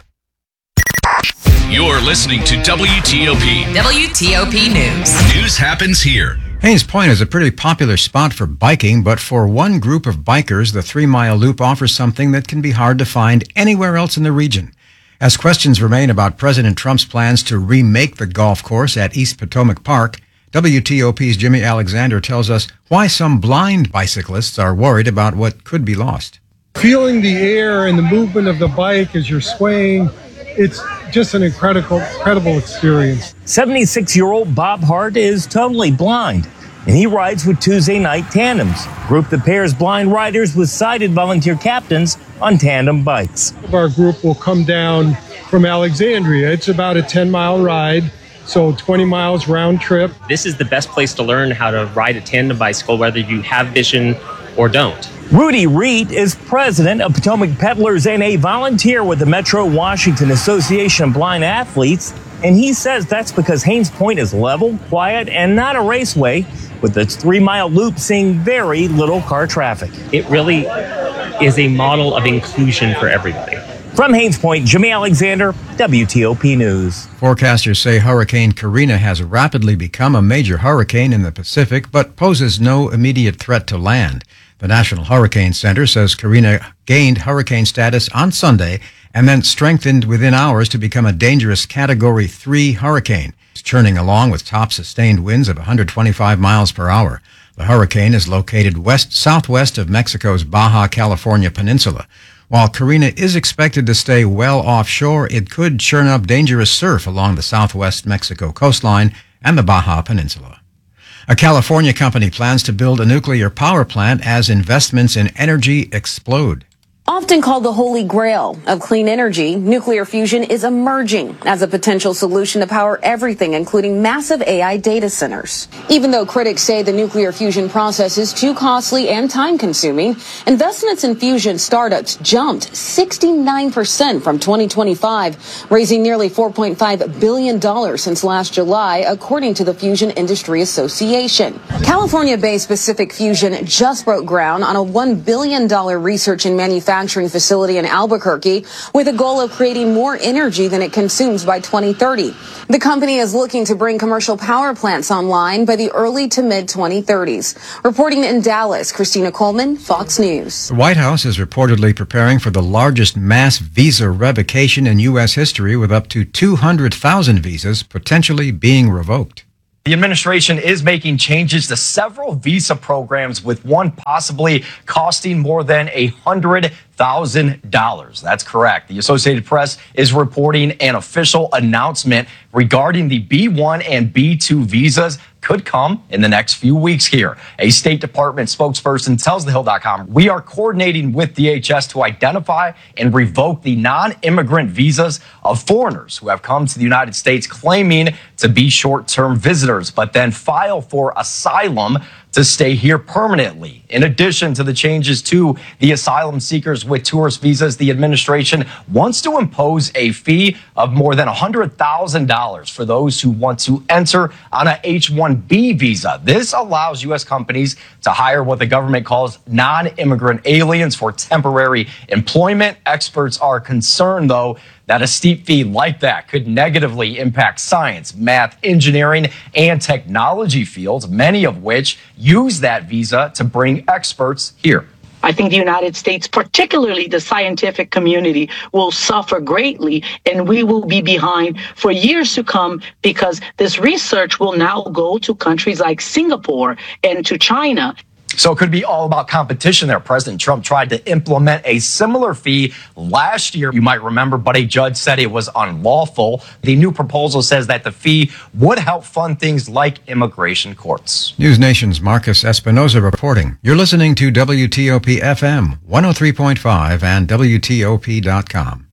You're listening to W T O P. W T O P News. News happens here. Haines Point is a pretty popular spot for biking, but for one group of bikers, the three-mile loop offers something that can be hard to find anywhere else in the region. As questions remain about President Trump's plans to remake the golf course at East Potomac Park, W T O P's Jimmy Alexander tells us why some blind bicyclists are worried about what could be lost. Feeling the air and the movement of the bike as you're swaying, it's just an incredible, incredible experience. seventy-six-year-old Bob Hart is totally blind, and he rides with Tuesday Night Tandems, a group that pairs blind riders with sighted volunteer captains on tandem bikes. Our group will come down from Alexandria. It's about a ten-mile ride. So twenty miles round trip. This is the best place to learn how to ride a tandem bicycle, whether you have vision or don't. Rudy Reed is president of Potomac Peddlers and a volunteer with the Metro Washington Association of Blind Athletes. And he says that's because Haines Point is level, quiet, and not a raceway, with its three-mile loop seeing very little car traffic. It really is a model of inclusion for everybody. From Haines Point, Jimmy Alexander, W T O P News. Forecasters say Hurricane Karina has rapidly become a major hurricane in the Pacific, but poses no immediate threat to land. The National Hurricane Center says Karina gained hurricane status on Sunday and then strengthened within hours to become a dangerous Category three hurricane. It's churning along with top sustained winds of one hundred twenty-five miles per hour. The hurricane is located west-southwest of Mexico's Baja California Peninsula. While Karina is expected to stay well offshore, it could churn up dangerous surf along the southwest Mexico coastline and the Baja Peninsula. A California company plans to build a nuclear power plant as investments in energy explode. Often called the holy grail of clean energy, nuclear fusion is emerging as a potential solution to power everything, including massive A I data centers. Even though critics say the nuclear fusion process is too costly and time-consuming, investments in fusion startups jumped sixty-nine percent from twenty twenty-five, raising nearly four point five billion dollars since last July, according to the Fusion Industry Association. California-based Pacific Fusion just broke ground on a one billion dollars research and manufacturing facility in Albuquerque with a goal of creating more energy than it consumes by twenty thirty. The company is looking to bring commercial power plants online by the early to mid twenty thirties. Reporting in Dallas, Christina Coleman, Fox News. The White House is reportedly preparing for the largest mass visa revocation in U S history, with up to two hundred thousand visas potentially being revoked. The administration is making changes to several visa programs, with one possibly costing more than one hundred thousand dollars. That's correct. The Associated Press is reporting an official announcement regarding the B one and B two visas could come in the next few weeks here. A State Department spokesperson tells the hill dot com, "We are coordinating with D H S to identify and revoke the non-immigrant visas of foreigners who have come to the United States claiming to be short-term visitors, but then file for asylum to stay here permanently." In addition to the changes to the asylum seekers with tourist visas, the administration wants to impose a fee of more than one hundred thousand dollars for those who want to enter on a H one B visa. This allows U S companies to hire what the government calls non-immigrant aliens for temporary employment. Experts are concerned, though, that a steep fee like that could negatively impact science, math, engineering, and technology fields, many of which use that visa to bring experts here. I think the United States, particularly the scientific community, will suffer greatly, and we will be behind for years to come, because this research will now go to countries like Singapore and to China. So it could be all about competition there. President Trump tried to implement a similar fee last year, you might remember, but a judge said it was unlawful. The new proposal says that the fee would help fund things like immigration courts. News Nation's Marcus Espinoza reporting. You're listening to W T O P F M one oh three point five and W T O P dot com.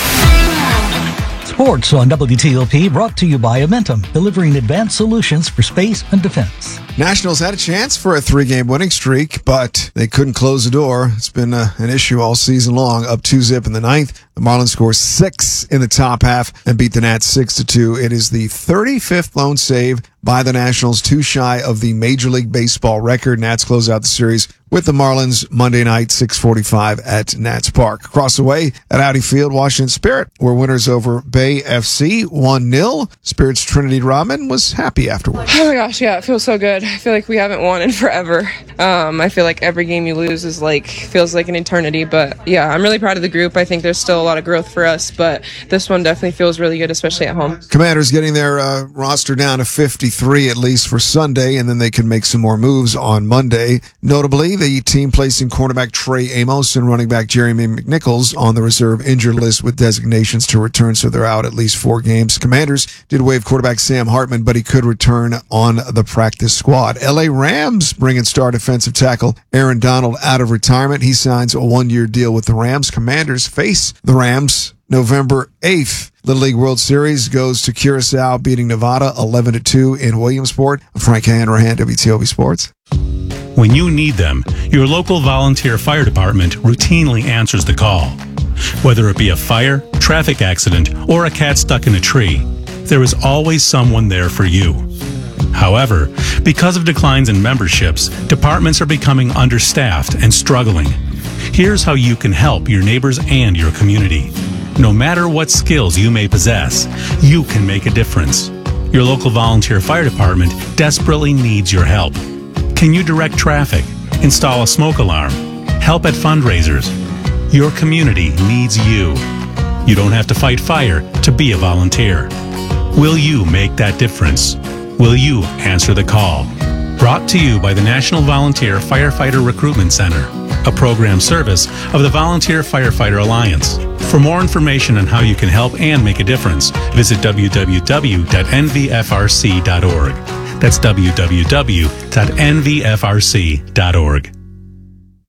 Sports on W T O P, brought to you by Amentum, delivering advanced solutions for space and defense. Nationals had a chance for a three-game winning streak, but they couldn't close the door. It's been uh, an issue all season long. Up two zip in the ninth. The Marlins score six in the top half and beat the Nats six to two. It is the thirty-fifth lone save by the Nationals, too shy of the Major League Baseball record. Nats close out the series with the Marlins Monday night, six forty-five at Nats Park. Across the way at Audi Field, Washington Spirit were winners over Bay F C, one nil. Spirit's Trinity Rodman was happy afterwards. Oh my gosh, yeah, it feels so good. I feel like we haven't won in forever. Um, I feel like every game you lose is like, feels like an eternity, but yeah, I'm really proud of the group. I think there's still a lot of growth for us, but this one definitely feels really good, especially at home. Commanders getting their uh, roster down to fifty-three at least for Sunday, and then they can make some more moves on Monday. Notably, the team placing cornerback Trey Amos and running back Jeremy McNichols on the reserve injured list with designations to return, so they're out at least four games. Commanders did waive quarterback Sam Hartman, but he could return on the practice squad. L A Rams bringing star defensive tackle Aaron Donald out of retirement. He signs a one-year deal with the Rams. Commanders face the Rams November eighth. Little League World Series goes to Curacao, beating Nevada eleven to two in Williamsport. Frank Hanrahan, W T O P Sports. When you need them, your local volunteer fire department routinely answers the call. Whether it be a fire, traffic accident, or a cat stuck in a tree, there is always someone there for you. However, because of declines in memberships, departments are becoming understaffed and struggling. Here's how you can help your neighbors and your community. No matter what skills you may possess, you can make a difference. Your local volunteer fire department desperately needs your help. Can you direct traffic, install a smoke alarm, help at fundraisers? Your community needs you. You don't have to fight fire to be a volunteer. Will you make that difference? Will you answer the call? Brought to you by the National Volunteer Firefighter Recruitment Center, a program service of the Volunteer Firefighter Alliance. For more information on how you can help and make a difference, visit w w w dot n v f r c dot org. That's w w w dot n v f r c dot org.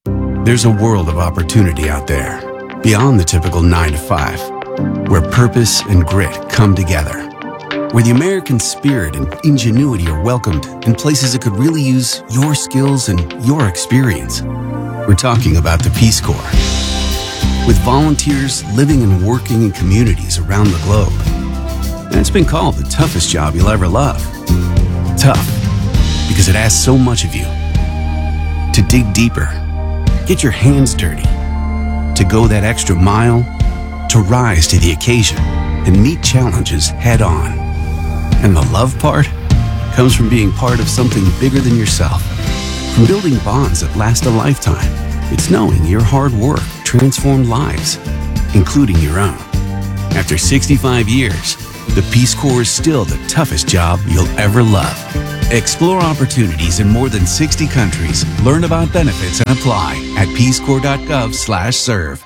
There's a world of opportunity out there, beyond the typical nine to five, where purpose and grit come together, where the American spirit and ingenuity are welcomed in places that could really use your skills and your experience. We're talking about the Peace Corps. With volunteers living and working in communities around the globe. And it's been called the toughest job you'll ever love. Tough, because it asks so much of you. To dig deeper, get your hands dirty, to go that extra mile, to rise to the occasion and meet challenges head on. And the love part comes from being part of something bigger than yourself. From building bonds that last a lifetime. It's knowing your hard work transformed lives, including your own. After sixty-five years, the Peace Corps is still the toughest job you'll ever love. Explore opportunities in more than sixty countries. Learn about benefits and apply at peace corps dot gov slash serve.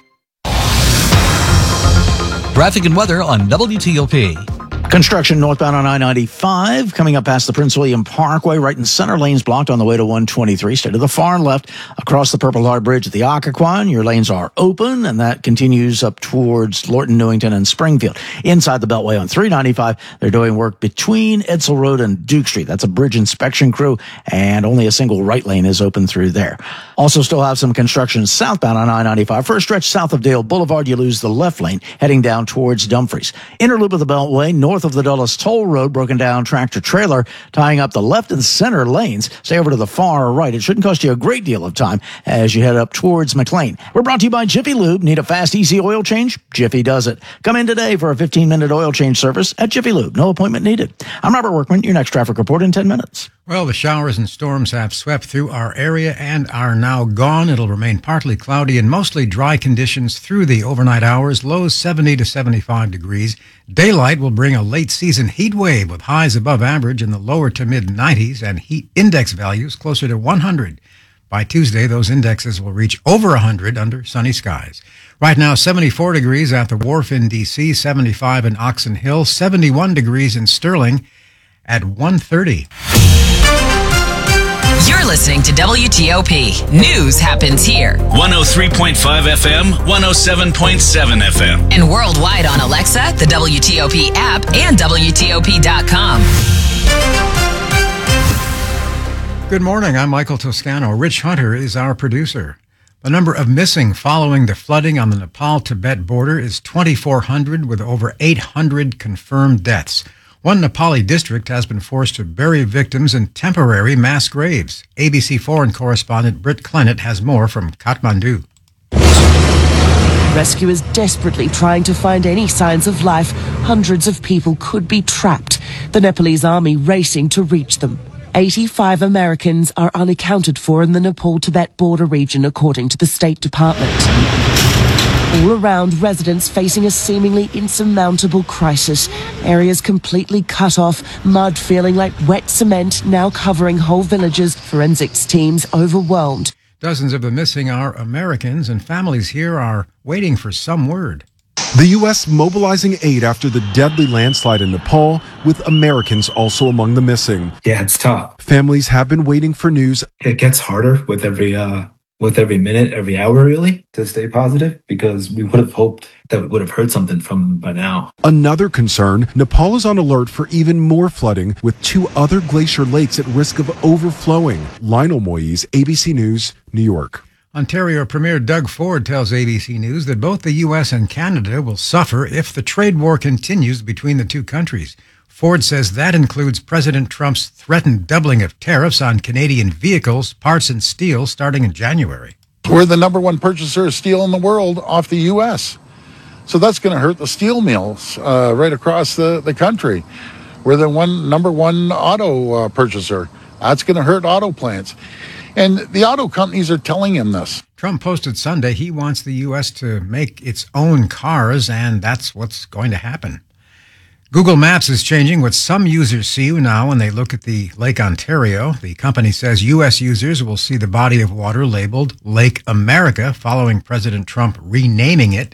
Traffic and weather on W T O P. Construction northbound on I ninety-five, coming up past the Prince William Parkway, right in center, lanes blocked on the way to one twenty-three. Stay to the far left across the Purple Heart Bridge at the Occoquan. Your lanes are open, and that continues up towards Lorton, Newington, and Springfield. Inside the Beltway on three ninety-five, they're doing work between Edsel Road and Duke Street. That's a bridge inspection crew, and only a single right lane is open through there. Also still have some construction southbound on I ninety-five. For a stretch south of Dale Boulevard, you lose the left lane, heading down towards Dumfries. Inner loop of the Beltway, north of the Dulles Toll Road, broken down tractor trailer, tying up the left and center lanes. Stay over to the far right. It shouldn't cost you a great deal of time as you head up towards McLean. We're brought to you by Jiffy Lube. Need a fast, easy oil change? Jiffy does it. Come in today for a fifteen-minute oil change service at Jiffy Lube. No appointment needed. I'm Robert Workman. Your next traffic report in ten minutes. Well, the showers and storms have swept through our area and are now gone. It'll remain partly cloudy and mostly dry conditions through the overnight hours, lows seventy to seventy-five degrees. Daylight will bring a late-season heat wave with highs above average in the lower to mid-nineties and heat index values closer to one hundred. By Tuesday, those indexes will reach over one hundred under sunny skies. Right now, seventy-four degrees at the Wharf in D C, seventy-five in Oxon Hill, seventy-one degrees in Sterling at one thirty. You're listening to W T O P. News happens here. one oh three point five F M, one oh seven point seven F M. And worldwide on Alexa, the W T O P app, and W T O P dot com. Good morning. I'm Michael Toscano. Rich Hunter is our producer. The number of missing following the flooding on the Nepal-Tibet border is twenty-four hundred, with over eight hundred confirmed deaths. One Nepali district has been forced to bury victims in temporary mass graves. A B C foreign correspondent Britt Clennett has more from Kathmandu. Rescuers desperately trying to find any signs of life. Hundreds of people could be trapped. The Nepalese army racing to reach them. eighty-five Americans are unaccounted for in the Nepal-Tibet border region, according to the State Department. All around, residents facing a seemingly insurmountable crisis. Areas completely cut off, mud feeling like wet cement now covering whole villages. Forensics teams overwhelmed. Dozens of the missing are Americans, and families here are waiting for some word. The U S mobilizing aid after the deadly landslide in Nepal, with Americans also among the missing. Yeah, it's tough. Families have been waiting for news. It gets harder with every uh, with every minute, every hour, really, to stay positive, because we would have hoped that we would have heard something from them by now. Another concern, Nepal is on alert for even more flooding, with two other glacier lakes at risk of overflowing. Lionel Moise, A B C News, New York. Ontario Premier Doug Ford tells A B C News that both the U S and Canada will suffer if the trade war continues between the two countries. Ford says that includes President Trump's threatened doubling of tariffs on Canadian vehicles, parts, and steel starting in January. We're the number one purchaser of steel in the world off the U S. So that's going to hurt the steel mills uh, right across the, the country. We're the one number one auto uh, purchaser. That's going to hurt auto plants. And the auto companies are telling him this. Trump posted Sunday he wants the U S to make its own cars, and that's what's going to happen. Google Maps is changing what some users see now when they look at the Lake Ontario. The company says U S users will see the body of water labeled Lake America following President Trump renaming it.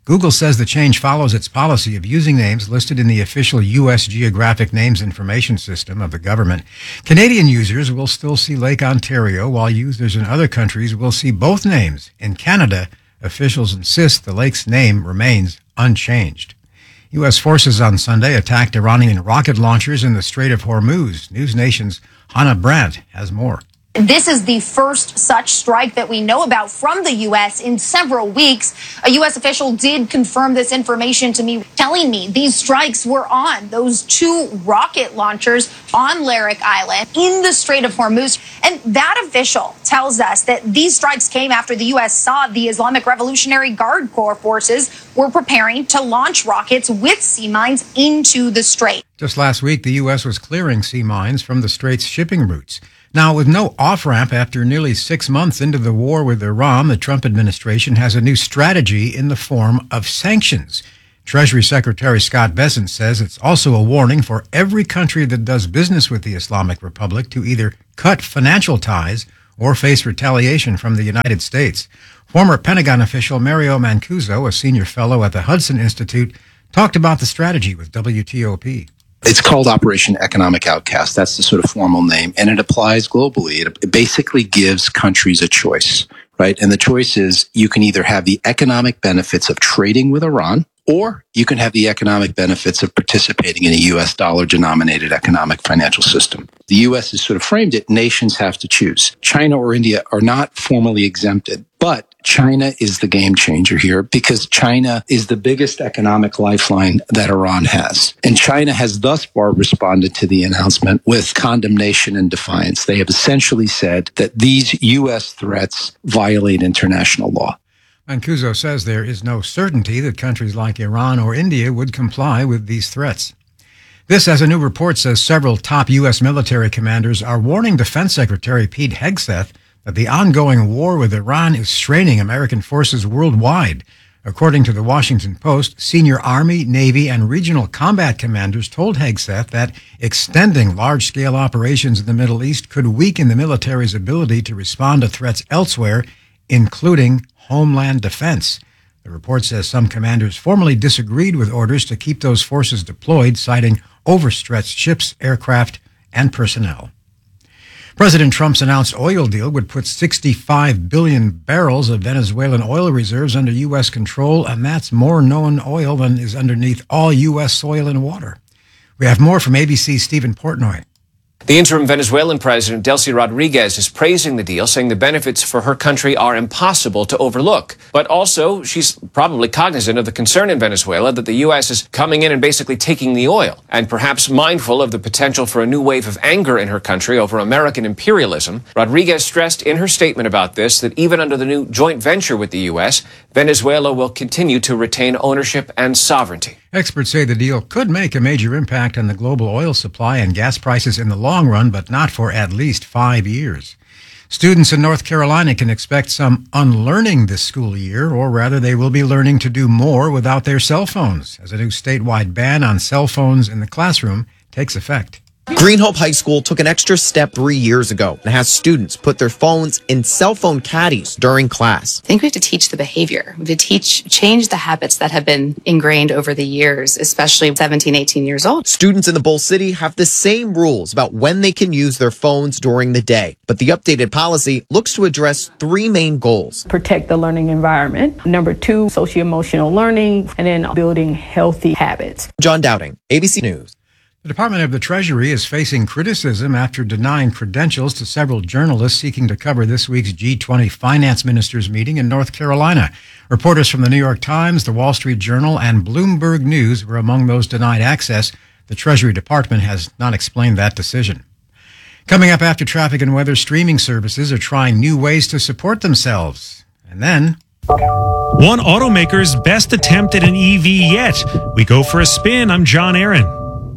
Google says the change follows its policy of using names listed in the official U S Geographic Names Information System of the government. Canadian users will still see Lake Ontario, while users in other countries will see both names. In Canada, officials insist the lake's name remains unchanged. U S forces on Sunday attacked Iranian rocket launchers in the Strait of Hormuz. News Nation's Hannah Brandt has more. This is the first such strike that we know about from the U S in several weeks. A U S official did confirm this information to me, telling me these strikes were on those two rocket launchers on Larik Island in the Strait of Hormuz. And that official tells us that these strikes came after the U S saw the Islamic Revolutionary Guard Corps forces were preparing to launch rockets with sea mines into the strait. Just last week, the U S was clearing sea mines from the strait's shipping routes. Now, with no off-ramp after nearly six months into the war with Iran, the Trump administration has a new strategy in the form of sanctions. Treasury Secretary Scott Bessent says it's also a warning for every country that does business with the Islamic Republic to either cut financial ties or face retaliation from the United States. Former Pentagon official Mario Mancuso, a senior fellow at the Hudson Institute, talked about the strategy with W T O P. It's called Operation Economic Outcast. That's the sort of formal name, and it applies globally. It, it basically gives countries a choice, right? And the choice is you can either have the economic benefits of trading with Iran, or you can have the economic benefits of participating in a U S dollar-denominated economic financial system. The U S has sort of framed it, nations have to choose. China or India are not formally exempted, but China is the game changer here because China is the biggest economic lifeline that Iran has. And China has thus far responded to the announcement with condemnation and defiance. They have essentially said that these U S threats violate international law. Mancuso says there is no certainty that countries like Iran or India would comply with these threats. This, as a new report says, several top U S military commanders are warning Defense Secretary Pete Hegseth that the ongoing war with Iran is straining American forces worldwide. According to the Washington Post, senior Army, Navy, and regional combat commanders told Hegseth that extending large-scale operations in the Middle East could weaken the military's ability to respond to threats elsewhere, including homeland defense. The report says some commanders formally disagreed with orders to keep those forces deployed, citing overstretched ships, aircraft, and personnel. President Trump's announced oil deal would put sixty-five billion barrels of Venezuelan oil reserves under U S control, and that's more known oil than is underneath all U S soil and water. We have more from A B C's Stephen Portnoy. The interim Venezuelan president, Delcy Rodriguez, is praising the deal, saying the benefits for her country are impossible to overlook. But also, she's probably cognizant of the concern in Venezuela that the U S is coming in and basically taking the oil, and perhaps mindful of the potential for a new wave of anger in her country over American imperialism. Rodriguez stressed in her statement about this that even under the new joint venture with the U S, Venezuela will continue to retain ownership and sovereignty. Experts say the deal could make a major impact on the global oil supply and gas prices in the long run, but not for at least five years. Students in North Carolina can expect some unlearning this school year, or rather they will be learning to do more without their cell phones, as a new statewide ban on cell phones in the classroom takes effect. Green Hope High School took an extra step three years ago and has students put their phones in cell phone caddies during class. I think we have to teach the behavior. We have to teach, change the habits that have been ingrained over the years, especially seventeen, eighteen years old. Students in the Bull City have the same rules about when they can use their phones during the day, but the updated policy looks to address three main goals. Protect the learning environment. Number two, socio-emotional learning, and then building healthy habits. John Dowding, A B C News. The Department of the Treasury is facing criticism after denying credentials to several journalists seeking to cover this week's G twenty finance ministers meeting in North Carolina. Reporters from the New York Times, the Wall Street Journal, and Bloomberg News were among those denied access. The Treasury Department has not explained that decision. Coming up after traffic and weather, streaming services are trying new ways to support themselves. And then... one automaker's best attempt at an E V yet. We go for a spin. I'm John Aaron.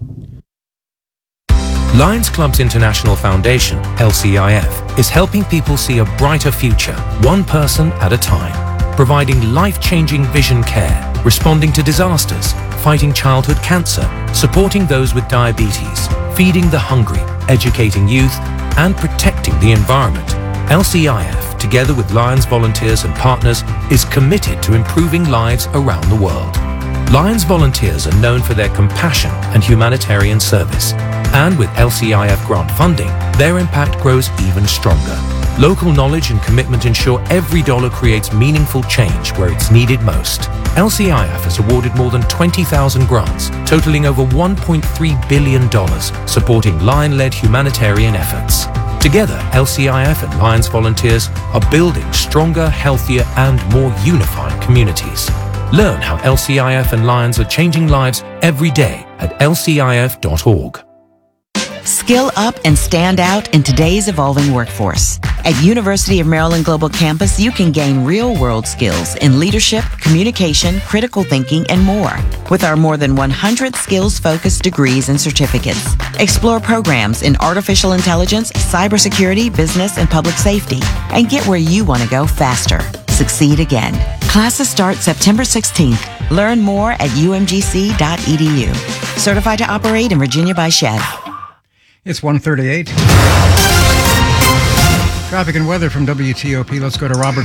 Lions Clubs International Foundation, L C I F, is helping people see a brighter future, one person at a time, providing life-changing vision care, responding to disasters, fighting childhood cancer, supporting those with diabetes, feeding the hungry, educating youth, and protecting the environment. L C I F together with Lions volunteers and partners, is committed to improving lives around the world. Lions volunteers are known for their compassion and humanitarian service. And with L C I F grant funding, their impact grows even stronger. Local knowledge and commitment ensure every dollar creates meaningful change where it's needed most. L C I F has awarded more than twenty thousand grants, totaling over one point three billion dollars, supporting Lion-led humanitarian efforts. Together, L C I F and Lions volunteers are building stronger, healthier, and more unified communities. Learn how L C I F and Lions are changing lives every day at L C I F dot org. Skill up and stand out in today's evolving workforce. At University of Maryland Global Campus, you can gain real-world skills in leadership, communication, critical thinking, and more. With our more than one hundred skills-focused degrees and certificates. Explore programs in artificial intelligence, cybersecurity, business, and public safety. And get where you want to go faster. Succeed again. Classes start September sixteenth. Learn more at U M G C dot E D U. Certified to operate in Virginia by Chev. It's one thirty-eight. Traffic and weather from W T O P. Let's go to Robert